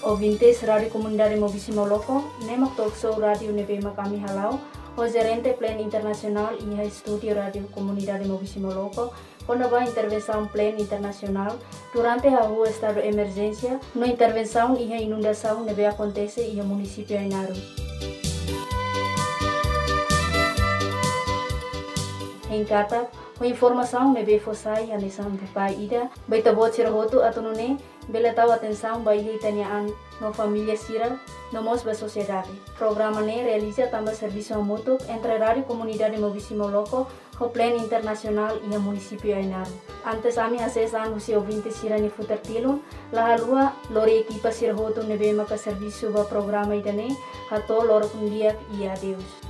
ouvintes Rádio Comunidade Mobisi Moloko, nemak talk show rádio nebema kami halau, o gerente Plan Internacional e estúdio Rádio Comunidade Mobisi Moloko, quando vai intervenção Plan Internacional, durante a rua estado de emergência, no intervenção e a inundação nebe acontece e o município Ainaru. Em Katak, a informação nebe fossai a lição de pai ida, baita bot sirhoto atunune, bela tahu atenção bayi tanyaan no família sira, no mos ba sociedade. Programa ne realiza também serviço mútuo entre Rádio Comunidade Mobisi Moloko, o Plan Internacional e o município Ainaru. Antes ami acesan usi ouvinte sira ni futertilun, la halua lori equipa sirhoto nebe maka serviço ba programa idane, hato loro kundiak e adeus.